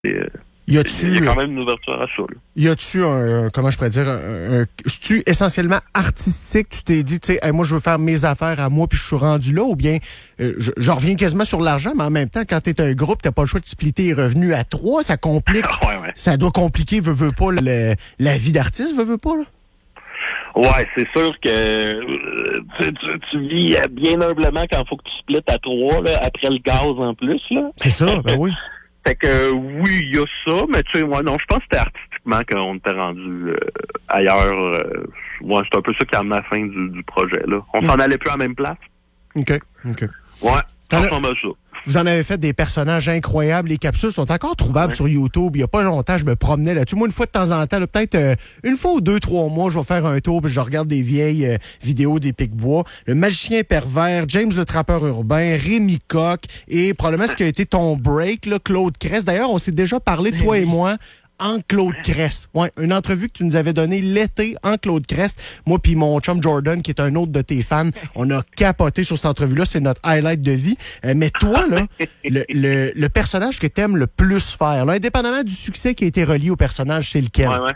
Y a quand même une ouverture à ça. Là. Y a-tu comment je pourrais dire, c'est-tu essentiellement artistique? Tu t'es dit, tu sais, hey, moi, je veux faire mes affaires à moi, puis je suis rendu là, ou bien je reviens quasiment sur l'argent, mais en même temps, quand t'es un groupe, t'as pas le choix de splitter les revenus à 3, ça complique. Ouais. Ça doit compliquer, veux pas, la vie d'artiste, veux pas, là? Ouais, c'est sûr que tu vis bien humblement quand il faut que tu splits à 3, là, après le gaz en plus, là. C'est ça, ben oui. Fait que oui, il y a ça, mais tu sais, moi, non, je pense que c'était artistiquement qu'on était rendu ailleurs. Ouais, c'est un peu ça qui a amené la fin du projet, là. On s'en allait plus à la même place. OK. Ouais, ça ressemble à ça. Vous en avez fait des personnages incroyables. Les capsules sont encore trouvables sur YouTube. Il n'y a pas longtemps, je me promenais là-dessus. Moi, une fois de temps en temps, là, peut-être une fois ou 2-3 mois, je vais faire un tour puis je regarde des vieilles vidéos des Pic-Bois. Le magicien pervers, James le trappeur urbain, Rémi Coq et probablement ce qui a été ton break, là, Claude Crest. D'ailleurs, on s'est déjà parlé, toi et moi, en Claude Crest. Ouais, une entrevue que tu nous avais donnée l'été en Claude Crest. Moi puis mon chum Jordan, qui est un autre de tes fans, on a capoté sur cette entrevue-là. C'est notre highlight de vie. Mais toi, là, le personnage que t'aimes le plus faire, là, indépendamment du succès qui a été relié au personnage, c'est lequel? Ouais.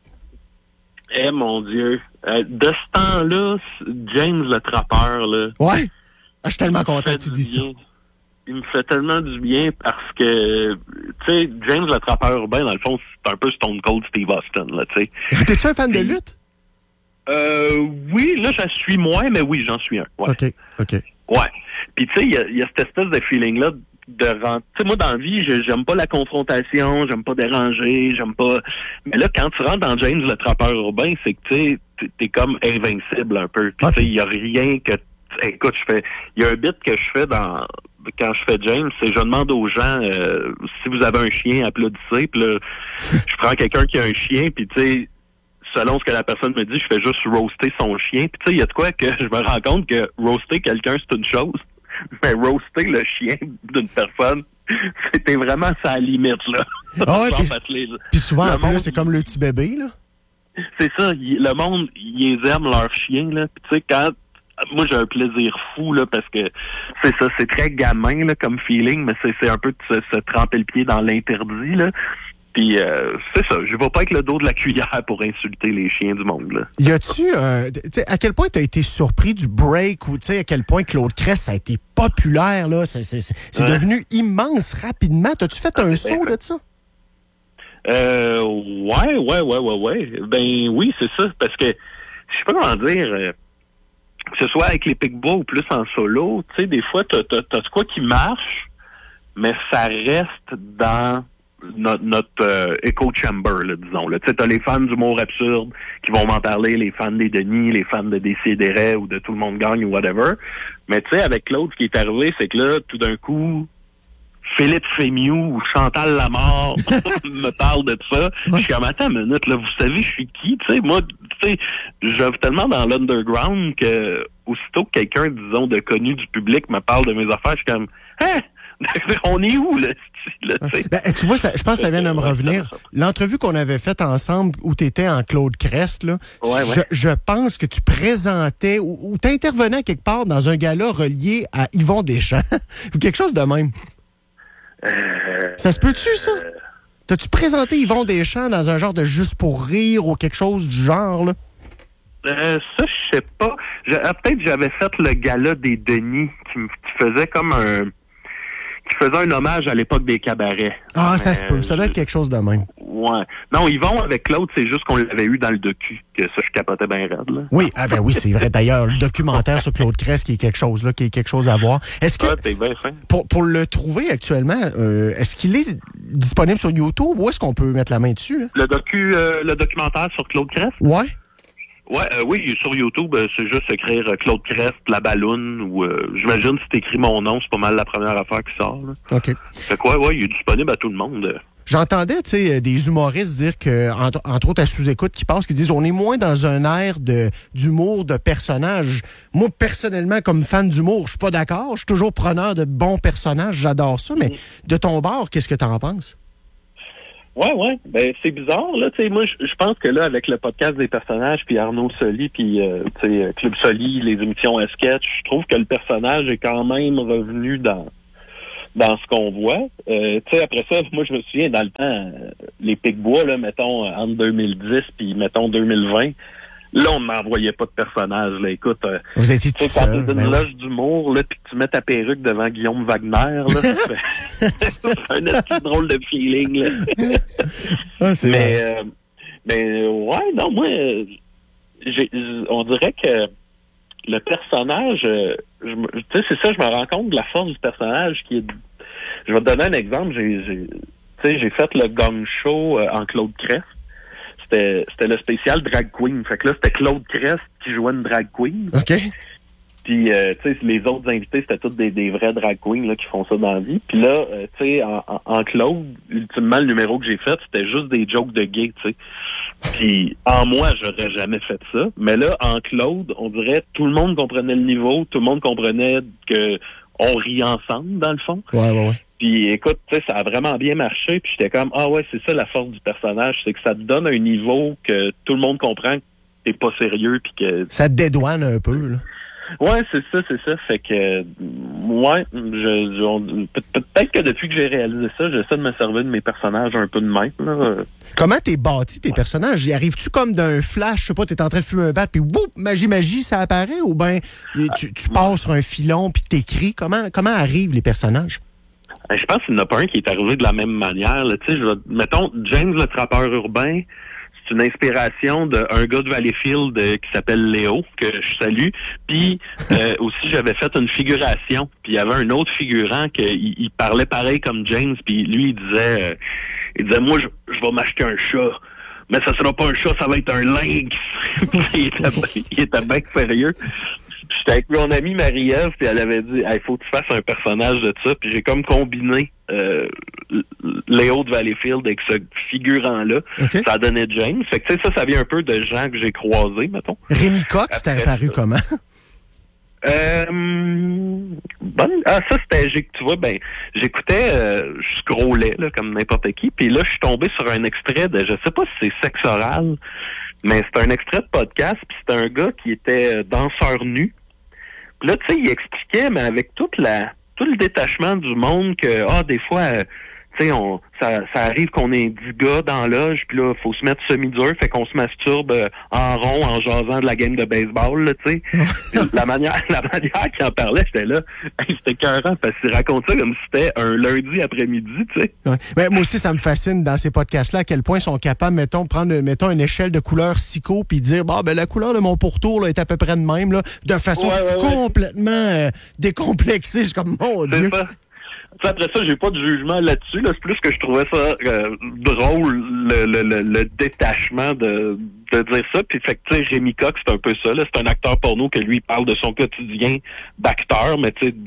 Eh, mon Dieu. De ce temps-là, James le trappeur, là. Ouais. Je suis tellement content que tu dis ça. Il me fait tellement du bien parce que, tu sais, James le trappeur urbain, dans le fond, c'est un peu Stone Cold Steve Austin, là, tu sais. T'es-tu un fan de lutte? Oui, là, j'en suis moins, mais oui, j'en suis un. Ouais. OK. Ouais. Puis, tu sais, il y a cette espèce de feeling-là de rentrer. Tu sais, moi, dans la vie, j'aime pas la confrontation, j'aime pas déranger, j'aime pas... Mais là, quand tu rentres dans James le trappeur urbain, c'est que, tu sais, t'es comme invincible un peu. Puis, tu sais, il y a rien que... Écoute, il y a un bit que je fais quand je fais James, c'est je demande aux gens si vous avez un chien, applaudissez. Puis là, je prends quelqu'un qui a un chien, puis tu sais, selon ce que la personne me dit, je fais juste roaster son chien. Puis tu sais, il y a de quoi que je me rends compte que roaster quelqu'un, c'est une chose, mais roaster le chien d'une personne, c'était vraiment sa limite, là. Puis souvent, en plus, c'est comme le petit bébé, là. C'est ça, le monde, ils aiment leur chien, là. Puis tu sais, quand... Moi, j'ai un plaisir fou, là, parce que c'est ça, c'est très gamin, là, comme feeling, mais c'est un peu de se tremper le pied dans l'interdit, là. Puis, c'est ça, je vais pas avec le dos de la cuillère pour insulter les chiens du monde, là. Y a-tu, tu sais, à quel point t'as été surpris du break ou, tu sais, à quel point Claude Crest, ça a été populaire, là, c'est devenu immense rapidement. T'as-tu fait un saut de ça? Ouais. Ben oui, c'est ça, parce que, je sais pas comment dire... que ce soit avec les Pic-Bois ou plus en solo, tu sais, des fois, t'as de quoi qui marche, mais ça reste dans notre echo chamber, là, disons. Tu sais, t'as les fans d'humour absurde qui vont m'en parler, les fans des Denis, les fans de Décideret ou de Tout le monde gagne ou whatever. Mais tu sais, avec Claude, ce qui est arrivé, c'est que là, tout d'un coup, Philippe Fémieux ou Chantal Lamarre me parle de ça. Je suis comme, attends une minute, là, vous savez, je suis qui? Tu sais, moi, tu sais, j'œuvre tellement dans l'underground que aussitôt que quelqu'un, disons, de connu du public me parle de mes affaires, je suis comme, hein? On est où, là? Ben, tu vois, je pense que ça vient de me revenir. L'entrevue qu'on avait faite ensemble où tu étais en Claude Crest, là, je pense que tu présentais ou tu intervenais quelque part dans un gala relié à Yvon Deschamps ou quelque chose de même. Ça se peut-tu, ça? T'as-tu présenté Yvon Deschamps dans un genre de Juste pour rire ou quelque chose du genre, là? Ça, je sais pas. Peut-être j'avais fait le gala des Denis qui faisait comme qui faisait un hommage à l'époque des cabarets. Ah, ça se peut. Ça doit être quelque chose de même. Ouais. Non, Yvon avec Claude, c'est juste qu'on l'avait eu dans le docu, que ça, je capotais bien raide, là. Oui, oui, c'est vrai. D'ailleurs, le documentaire sur Claude Crest qui est quelque chose, là, qui est quelque chose à voir. Est-ce que, t'es bien fin. Pour le trouver actuellement, est-ce qu'il est disponible sur YouTube ou est-ce qu'on peut mettre la main dessus? Hein? Le documentaire sur Claude Crest? Ouais. Oui, il est sur YouTube, c'est juste écrire Claude Crest, la balloune, ou j'imagine si t'écris mon nom, c'est pas mal la première affaire qui sort. Là. OK. Fait quoi, il est disponible à tout le monde. J'entendais, tu sais, des humoristes dire que, entre autres à sous-écoute qui passent, qui disent on est moins dans un air d'humour de personnage. Moi, personnellement, comme fan d'humour, je suis pas d'accord. Je suis toujours preneur de bons personnages, j'adore ça, mais de ton bord, qu'est-ce que t'en penses? Ouais. Ben, c'est bizarre, là. Tu sais, moi, je pense que là, avec le podcast des personnages, puis Arnaud Soli, puis, tu sais, Club Soli, les émissions à sketch, je trouve que le personnage est quand même revenu dans dans ce qu'on voit. Tu sais, après ça, moi, je me souviens, dans le temps, les Pic-Bois, là, mettons, entre 2010 puis, mettons, 2020, là, on n'envoyait pas de personnage. Là. Écoute, vous étiez tout seul. Quand tu es dans une loge d'humour, là, puis que tu mets ta perruque devant Guillaume Wagner, là, c'est un assez drôle de feeling. Là. Ah, c'est mais ouais, non, moi, on dirait que le personnage, tu sais, c'est ça, je me rends compte de la force du personnage qui est. Je vais te donner un exemple. J'ai fait le Gong Show en Claude Crest. C'était le spécial drag queen. Fait que là, c'était Claude Crest qui jouait une drag queen. OK. Puis, tu sais, les autres invités, c'était tous des vrais drag queens là, qui font ça dans la vie. Puis là, tu sais, en Claude, ultimement, le numéro que j'ai fait, c'était juste des jokes de gays, tu sais. Puis, en moi, j'aurais jamais fait ça. Mais là, en Claude, on dirait tout le monde comprenait le niveau, tout le monde comprenait que on rit ensemble, dans le fond. Ouais. Puis écoute, tu sais, ça a vraiment bien marché. Puis j'étais comme, ah ouais, c'est ça la force du personnage, c'est que ça te donne un niveau que tout le monde comprend que t'es pas sérieux. Puis que ça te dédouane un peu, là. Ouais, c'est ça. Fait que, ouais, peut-être que depuis que j'ai réalisé ça, j'essaie de me servir de mes personnages un peu de même, là. Comment t'es bâti, tes personnages? Y arrives-tu comme d'un flash, je sais pas, t'es en train de fumer un bat, puis boum, magie, ça apparaît? Ou bien tu passes sur un filon, puis t'écris? Comment arrivent les personnages? Je pense qu'il n'y en a pas un qui est arrivé de la même manière. Là. Mettons, James le trappeur urbain, c'est une inspiration d'un gars de Valleyfield qui s'appelle Léo, que je salue. Puis aussi, j'avais fait une figuration. Puis il y avait un autre figurant il parlait pareil comme James. Puis lui, il disait, moi, je vais m'acheter un chat. Mais ça sera pas un chat, ça va être un lynx. il était bien sérieux. J'étais avec mon amie Marie-Ève, puis elle avait dit, il faut que tu fasses un personnage de ça. Puis j'ai comme combiné Léo de Valleyfield avec ce figurant-là. Okay. Ça a donné James. Fait que tu sais, ça vient un peu de gens que j'ai croisés, mettons. Rémi Cox, t'es apparu comment? Ça, c'était, tu vois, j'écoutais, je scrollais, là, comme n'importe qui, puis là, je suis tombé sur un extrait de, je sais pas si c'est Sexe Oral, mais c'est un extrait de podcast, puis c'était un gars qui était danseur nu. Puis là, tu sais, il expliquait, mais avec tout le détachement du monde que, des fois, tu sais, ça arrive qu'on ait 10 gars dans la loge, puis là, faut se mettre semi-dur, fait qu'on se masturbe en rond en jasant de la game de baseball, là, tu sais. la manière qu'il en parlait, j'étais là, c'était écœurant, parce qu'il raconte ça comme si c'était un lundi après-midi, tu sais. Ouais. Ben, moi aussi, ça me fascine dans ces podcasts-là, à quel point ils sont capables, prendre une échelle de couleur psycho, puis dire, la couleur de mon pourtour là, est à peu près de même, là, de façon complètement décomplexée. Je suis comme, mon Dieu. Après ça, j'ai pas de jugement là-dessus. Là. C'est plus que je trouvais ça drôle, le détachement de dire ça. Puis fait que tu sais, Rémi Cox, c'est un peu ça. Là. C'est un acteur porno que lui parle de son quotidien d'acteur, mais tu sais,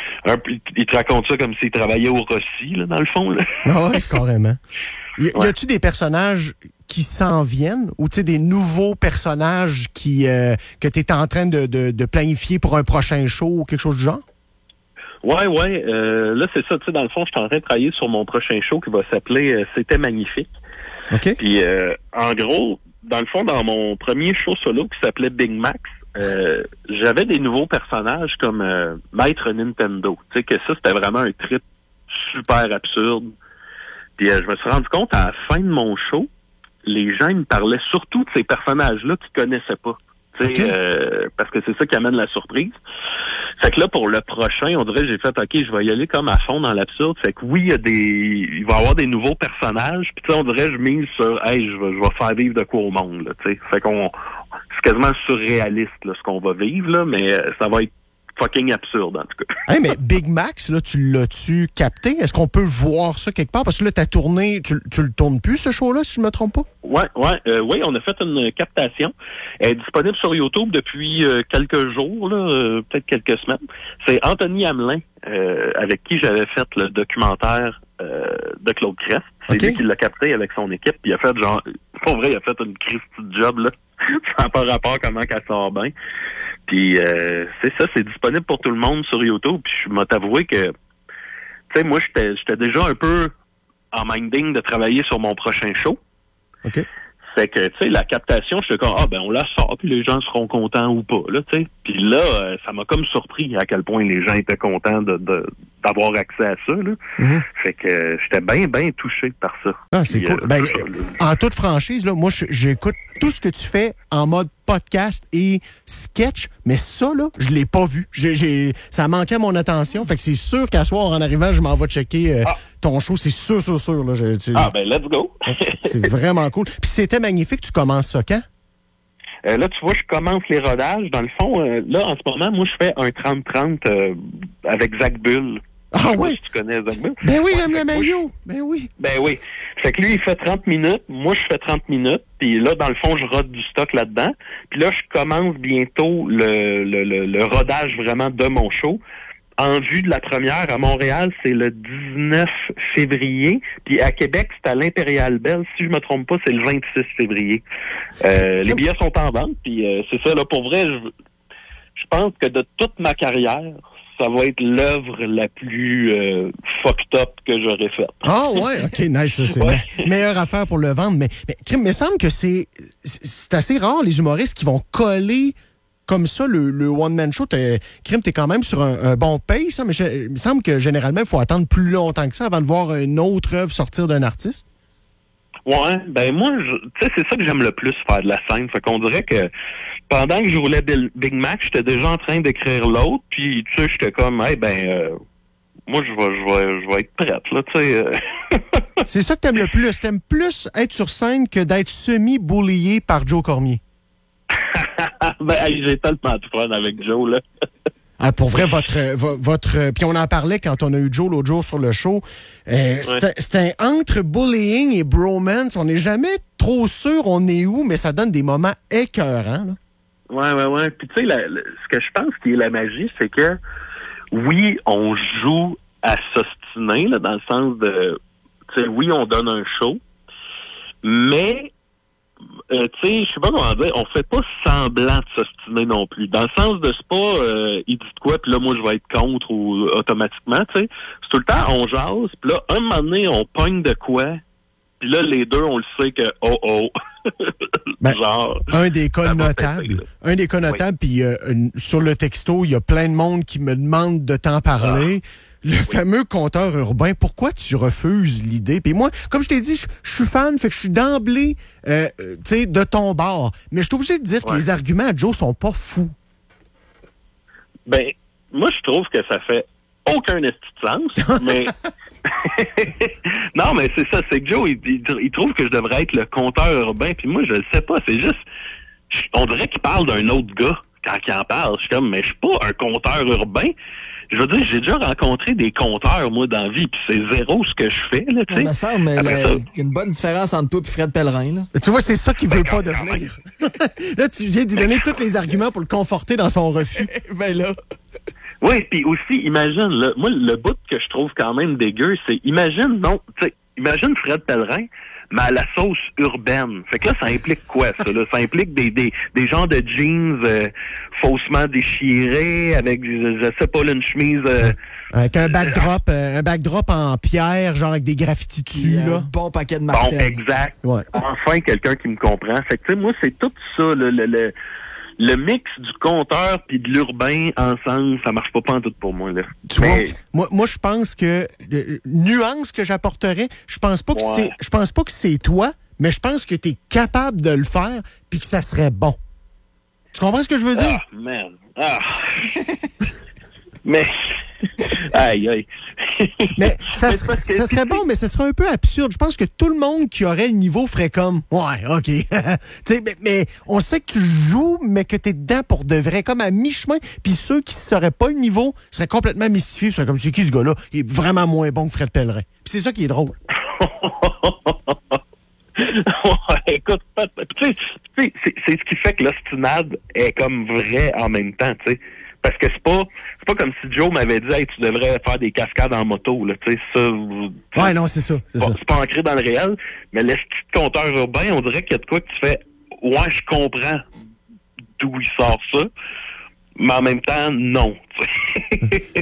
il te raconte ça comme s'il travaillait au Rossi, là, dans le fond. Là. Ah ouais, carrément. Y a-tu des personnages qui s'en viennent ou tu sais des nouveaux personnages que tu es en train de planifier pour un prochain show ou quelque chose du genre? Ouais. Là, c'est ça. Tu sais, dans le fond, je suis en train de travailler sur mon prochain show qui va s'appeler C'était magnifique. OK. Puis, en gros, dans le fond, dans mon premier show solo qui s'appelait Big Max, j'avais des nouveaux personnages comme Maître Nintendo. Tu sais, que ça, c'était vraiment un trip super absurde. Puis, je me suis rendu compte, à la fin de mon show, les gens me parlaient surtout de ces personnages-là qu'ils connaissaient pas. Okay. Parce que c'est ça qui amène la surprise. Fait que là, pour le prochain, on dirait que j'ai fait, OK, je vais y aller comme à fond dans l'absurde. Fait que oui, il va y avoir des nouveaux personnages. Puis tu sais, on dirait, je mise sur, je vais faire vivre de quoi au monde, là, tu sais. Fait qu'on, c'est quasiment surréaliste, là, ce qu'on va vivre, là, mais ça va être fucking absurde, en tout cas. Hey, mais Big Max, là, tu l'as-tu capté? Est-ce qu'on peut voir ça quelque part? Parce que là, ta tournée, tu le tournes plus, ce show-là, si je me trompe pas? Oui, on a fait une captation. Elle est disponible sur YouTube depuis quelques jours, là, peut-être quelques semaines. C'est Anthony Hamelin, avec qui j'avais fait le documentaire de Claude Crest. C'est lui qui l'a capté avec son équipe. Puis il a fait genre, pour vrai, il a fait une crise de job, là. Ça n'a pas rapport comment qu'elle sort bien. Puis c'est ça, c'est disponible pour tout le monde sur YouTube. Puis je m'ai avoué que, tu sais, moi, j'étais déjà un peu en minding de travailler sur mon prochain show. OK. Fait que, tu sais, la captation, j'étais comme, on la sort, puis les gens seront contents ou pas, là, tu sais. Puis là, ça m'a comme surpris à quel point les gens étaient contents d'avoir accès à ça. Là. Mm-hmm. Fait que j'étais bien touché par ça. Ah, c'est cool. En toute franchise, là, moi, j'écoute tout ce que tu fais en mode podcast et sketch, mais ça, là, je l'ai pas vu. Ça manquait à mon attention. Fait que c'est sûr qu'à soir, en arrivant, je m'en vais checker ton show. C'est sûr. Là, ben, let's go. C'est vraiment cool. Puis c'était magnifique. Tu commences ça quand? Là, tu vois, je commence les rodages. Dans le fond, là, en ce moment, moi, je fais un 30-30 avec Zach Bull. Ah oui? Si tu connais Zach Bull. Ben oui, j'aime le maillot. Ben oui. Ben oui. Fait que lui, il fait 30 minutes. Moi, je fais 30 minutes. Puis là, dans le fond, je rode du stock là-dedans. Puis là, je commence bientôt le rodage vraiment de mon show. En vue de la première, à Montréal, c'est le 19 février. Puis à Québec, c'est à l'Impérial Belle. Si je me trompe pas, c'est le 26 février. Les billets sont en vente. Puis c'est ça, là, pour vrai, je pense que de toute ma carrière, ça va être l'œuvre la plus fucked up que j'aurais faite. Ah ouais, OK, nice. Ça, c'est meilleure affaire pour le vendre. Mais il me semble que c'est assez rare, les humoristes qui vont coller comme ça, le one-man show. Crime, t'es quand même sur un bon pace, hein, mais il me semble que généralement, il faut attendre plus longtemps que ça avant de voir une autre œuvre sortir d'un artiste. Ouais, ben moi, tu sais, c'est ça que j'aime le plus, faire de la scène. Fait qu'on dirait que pendant que je roulais Big Mac, j'étais déjà en train d'écrire l'autre, puis tu sais, j'étais comme, moi, je vais être prête, là, tu sais. C'est ça que t'aimes le plus. T'aimes plus être sur scène que d'être semi-bullyé par Joe Cormier. Ben, j'ai tellement de fun avec Joe, là. Ah, pour vrai, votre puis on en parlait quand on a eu Joe l'autre jour sur le show. C'était entre bullying et bromance. On n'est jamais trop sûr on est où, mais ça donne des moments écœurants, là. Ouais. Puis tu sais, ce que je pense qui est la magie, c'est que oui, on joue à s'ostiner, là, dans le sens de, tu sais, oui, on donne un show, mais tu sais, je sais pas comment dire, on fait pas semblant de s'ostiner non plus. Dans le sens de, c'est pas, il dit de quoi, puis là, moi, je vais être contre ou automatiquement, tu sais. C'est tout le temps, on jase, puis là, un moment donné, on pogne de quoi, puis là, les deux, on le sait que, ben, genre... Un des cas notables, puis sur le texto, il y a plein de monde qui me demande de t'en parler. Le fameux compteur urbain, pourquoi tu refuses l'idée? Puis moi, comme je t'ai dit, je suis fan, fait que je suis d'emblée de ton bord. Mais je suis obligé de dire que les arguments à Joe sont pas fous. Ben, moi, je trouve que ça fait aucun esti de sens, mais... Non, mais c'est ça, c'est que Joe, il trouve que je devrais être le compteur urbain, puis moi, je le sais pas, c'est juste... On dirait qu'il parle d'un autre gars quand il en parle. Je suis comme, mais je suis pas un compteur urbain. Je veux dire, j'ai déjà rencontré des compteurs, moi, dans la vie, puis c'est zéro ce que je fais, là, tu sais. Ça me semble, mais il y a une bonne différence entre toi et Fred Pellerin, là. Tu vois, c'est ça qu'il veut pas devenir. Là, tu viens d'y donner tous les arguments pour le conforter dans son refus. Ben là... Oui, puis aussi, imagine, là, moi, le bout que je trouve quand même dégueu, c'est, imagine Fred Pellerin, mais à la sauce urbaine. Fait que là, ça implique quoi, ça, là? Ça implique des genres de jeans faussement déchirés, avec, je sais pas, là, une chemise... avec un backdrop en pierre, genre avec des graffitis dessus, là. Un bon paquet de martels. Bon, exact. Ouais. Enfin, quelqu'un qui me comprend. Fait que, tu sais, moi, c'est tout ça, le mix du compteur puis de l'urbain ensemble, ça marche pas en tout pour moi, là. Tu vois, moi je pense que nuance que j'apporterais, je pense pas que c'est toi, mais je pense que tu es capable de le faire puis que ça serait bon. Tu comprends ce que je veux dire? Ah, man. Ah. Mais aïe. Mais ça serait bon, mais ça serait un peu absurde. Je pense que tout le monde qui aurait le niveau ferait comme ouais, OK. mais on sait que tu joues, mais que t'es dedans pour de vrai, comme à mi-chemin. Puis ceux qui ne sauraient pas le niveau seraient complètement mystifiés. C'est comme, c'est qui ce gars-là? Il est vraiment moins bon que Fred Pellerin. Puis c'est ça qui est drôle. Écoute, tu sais, c'est ce qui fait que l'ostinade est comme vrai en même temps, tu sais. Parce que c'est pas comme si Joe m'avait dit hey, tu devrais faire des cascades en moto, là, tu sais, ça. Ouais, non, c'est ça. C'est pas ancré dans le réel, mais le petit compteur urbain, on dirait qu'il y a de quoi que tu fais ouais, je comprends d'où il sort ça, mais en même temps, non.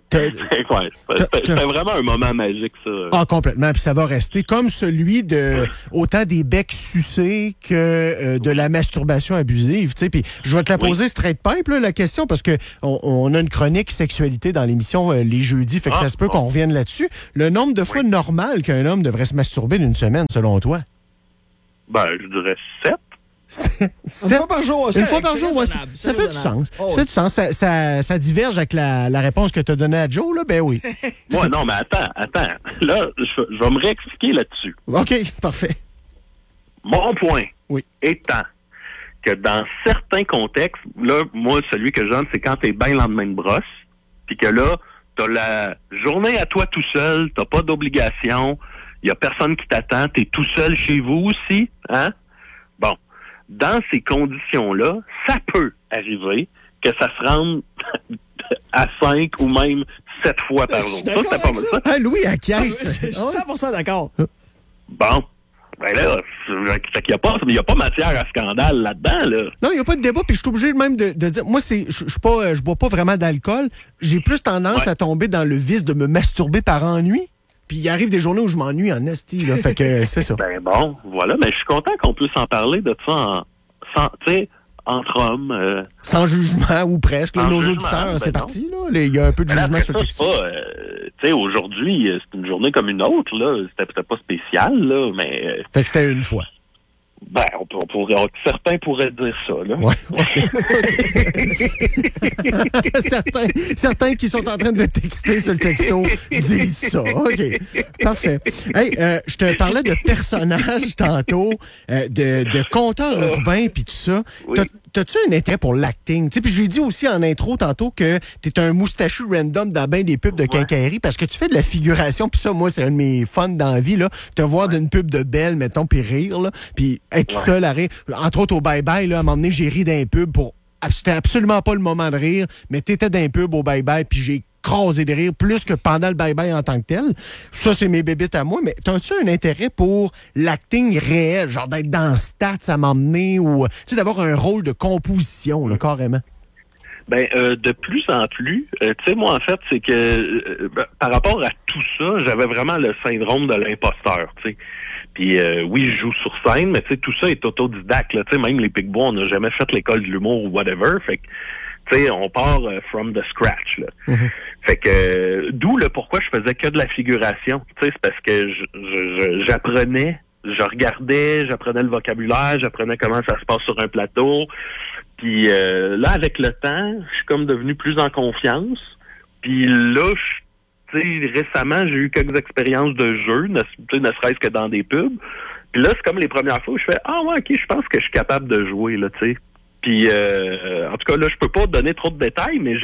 C'était vraiment un moment magique, ça. Ah, complètement. Puis ça va rester comme celui de autant des becs sucés que de la masturbation abusive. Tu sais. Puis je vais te la poser straight pipe, là, la question, parce que on a une chronique sexualité dans l'émission les jeudis, fait que ça se peut qu'on revienne là-dessus. Le nombre de fois normal qu'un homme devrait se masturber d'une semaine, selon toi? Ben, je dirais 7. Une fois par jour, une fois par jour, ouais, ça fait du sens. Ça fait du sens. Ça diverge avec la réponse que tu as donnée à Joe, là? Ben oui. Ouais, non, mais attends. Là, je vais me réexpliquer là-dessus. OK, parfait. Mon point étant que dans certains contextes, là, moi, celui que j'aime, c'est quand t'es bien le lendemain de brosse, puis que là, t'as la journée à toi tout seul, t'as pas d'obligation, il y a personne qui t'attend, t'es tout seul chez vous aussi, hein? Bon. Dans ces conditions-là, ça peut arriver que ça se rende à 5 ou même 7 fois par jour. Ça, c'était pas mal ça. Ah, Louis, acquiesce. Je suis 100% d'accord. Bon. Ben là, il n'y a pas matière à scandale là-dedans, là. Non, il n'y a pas de débat, puis je suis obligé même de dire, moi, je bois pas vraiment d'alcool. J'ai plus tendance à tomber dans le vice de me masturber par ennui. Puis il arrive des journées où je m'ennuie en esti, là. Fait que c'est ça. Ben bon, voilà. Mais je suis content qu'on puisse en parler de ça entre hommes. Sans jugement, ou presque. Là, nos auditeurs, c'est parti, là. Il y a un peu de jugement sur le texte. Tu sais, aujourd'hui, c'est une journée comme une autre, là. C'était peut-être pas spécial, là, mais... Fait que c'était une fois. Ben, certains pourraient dire ça, là. Ouais. certains qui sont en train de texter sur le texto disent ça. OK. Parfait. Hey, je te parlais de personnages tantôt, de conteurs urbains puis tout ça. Oui. T'as-tu un intérêt pour l'acting? Puis j'ai dit aussi en intro tantôt que t'es un moustachu random dans bien des pubs de quincaillerie parce que tu fais de la figuration, puis ça, moi, c'est un de mes fun dans la vie, là. Te voir d'une pub de Belle, mettons, puis rire, là, puis être tout seul à rire. Entre autres, au bye-bye, là, à un moment donné, j'ai ri d'un pub pour... C'était absolument pas le moment de rire, mais t'étais d'un pub au bye-bye, puis j'ai crasé de rire plus que pendant le bye-bye en tant que tel. Ça, c'est mes bébites à moi, mais t'as-tu un intérêt pour l'acting réel, genre d'être dans Stats à m'emmener ou, tu sais, d'avoir un rôle de composition, là, carrément? Ben, de plus en plus, tu sais, moi, en fait, c'est que par rapport à tout ça, j'avais vraiment le syndrome de l'imposteur, tu sais. Puis oui, je joue sur scène, mais tu sais, tout ça est autodidacte, là. Tu sais, même les Picbois, on n'a jamais fait l'école de l'humour ou whatever, fait que tu sais, on part from the scratch, là. Mm-hmm. Fait que, d'où le pourquoi je faisais que de la figuration. Tu sais, c'est parce que j'apprenais, je regardais, j'apprenais le vocabulaire, j'apprenais comment ça se passe sur un plateau. Puis là, avec le temps, je suis comme devenu plus en confiance. Puis là, tu sais, récemment, j'ai eu quelques expériences de jeu, ne serait-ce que dans des pubs. Puis là, c'est comme les premières fois où je fais « Ah ouais, OK, je pense que je suis capable de jouer, là, tu sais. » Puis, en tout cas, là, je peux pas donner trop de détails, mais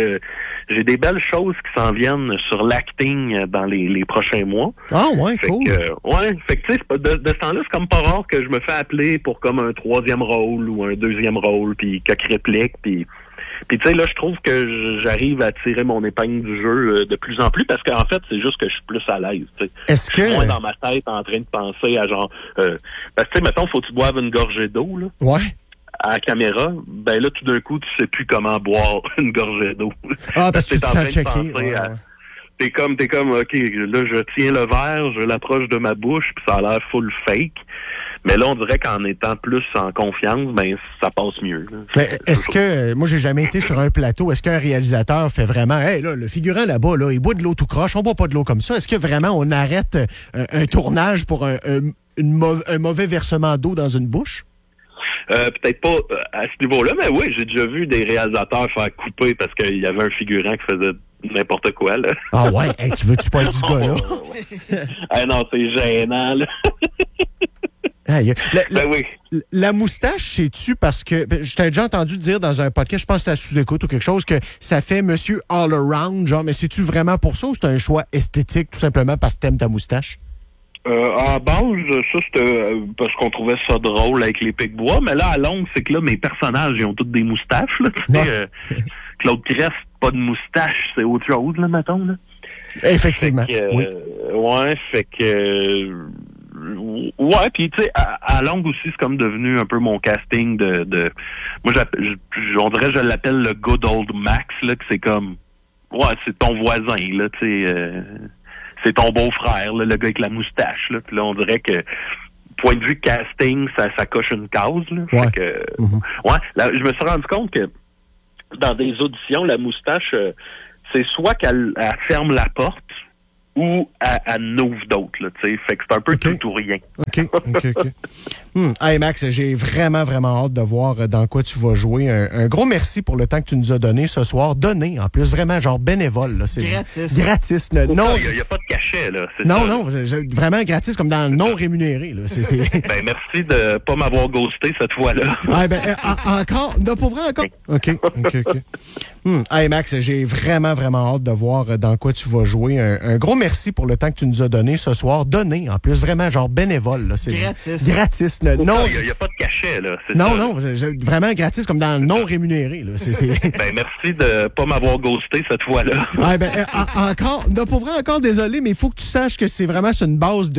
j'ai des belles choses qui s'en viennent sur l'acting dans les prochains mois. Ah ouais, cool. Fait que tu sais, de ce temps-là, c'est comme pas rare que je me fais appeler pour comme un 3e rôle ou un 2e rôle, puis quelques répliques, puis tu sais, là, je trouve que j'arrive à tirer mon épingle du jeu de plus en plus, parce qu'en fait, c'est juste que je suis plus à l'aise, tu sais. Est-ce que... Je suis moins dans ma tête en train de penser à genre... parce que, tu sais, mettons, faut que tu boives une gorgée d'eau, là. Ouais. À la caméra, ben là, tout d'un coup, tu sais plus comment boire une gorgée d'eau. Ah, parce que tu t'es checké. T'es comme, OK, là, je tiens le verre, je l'approche de ma bouche, puis ça a l'air full fake. Mais là, on dirait qu'en étant plus en confiance, ben ça passe mieux. Là. Mais est-ce que, moi, j'ai jamais été sur un plateau, est-ce qu'un réalisateur fait vraiment, hey, là, le figurant là-bas, là, il boit de l'eau tout croche, on boit pas de l'eau comme ça. Est-ce que vraiment on arrête un tournage pour un mauvais versement d'eau dans une bouche? Peut-être pas à ce niveau-là, mais oui, j'ai déjà vu des réalisateurs faire couper parce qu'il y avait un figurant qui faisait n'importe quoi, là. Ah ouais? Hey, tu veux-tu pas être du gars, là? Ah non, c'est gênant, là. La moustache, sais-tu, parce que je t'ai déjà entendu dire dans un podcast, je pense que c'était à sous-écoute ou quelque chose, que ça fait monsieur all around, genre, mais c'est-tu vraiment pour ça ou c'est un choix esthétique, tout simplement parce que t'aimes ta moustache? À base, ça, c'était parce qu'on trouvait ça drôle avec les Picbois, mais là, à longue, c'est que là, mes personnages, ils ont tous des moustaches, là. Tu sais, Claude Crest, pas de moustache, c'est autre chose, là, mettons, là. Effectivement, oui. Ouais, fait que... ouais, puis tu sais, à longue aussi, c'est comme devenu un peu mon casting de moi, on dirait que je l'appelle le good old Max, là, que c'est comme... ouais, c'est ton voisin, là, tu sais, c'est ton beau-frère, là, le gars avec la moustache, là. Puis là, on dirait que, point de vue casting, ça coche une case, là. Ouais. Fait que, ouais, là, je me suis rendu compte que dans des auditions, la moustache, c'est soit qu'elle ferme la porte ou elle ouvre d'autres, là, tu sais. Fait que c'est un peu OK. tout ou rien. OK. Hey Max, j'ai vraiment hâte de voir dans quoi tu vas jouer. Un gros merci pour le temps que tu nous as donné ce soir. Donné, en plus, vraiment, genre bénévole. Là. C'est Gratis. Gratis. Non, Il n'y a pas de cachet, là. non, vraiment gratis, comme dans le non rémunéré. Là. Ben, merci de pas m'avoir ghosté cette fois-là. Ah, ben, encore? Non, pour vrai, encore? OK. Hey Max, j'ai vraiment hâte de voir dans quoi tu vas jouer. Un gros merci pour le temps que tu nous as donné ce soir. Donné, en plus, vraiment, genre bénévole. Là. Gratis. Non, il n'y a pas de cachet, là. Non, vraiment gratis, comme dans le non rémunéré. Là. Ben, merci de pas m'avoir ghosté cette fois-là. Ah, ben, encore? Non, pour vrai, encore désolé, mais il faut que tu saches que c'est vraiment sur une base de